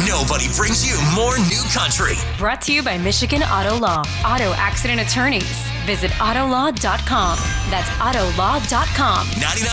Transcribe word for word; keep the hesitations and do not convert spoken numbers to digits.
Nobody brings you more new country. Brought to you by Michigan Auto Law. Auto accident attorneys. Visit auto law dot com. That's auto law dot com. ninety-nine